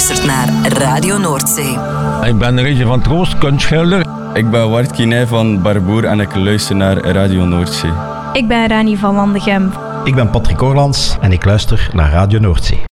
luistert naar Radio Noordzee. Ik ben Regje van Troost, kunstschilder. Ik ben Wart Kinej van Barboer en ik luister naar Radio Noordzee. Ik ben Rani van Landegem. Ik ben Patrick Orlands en ik luister naar Radio Noordzee.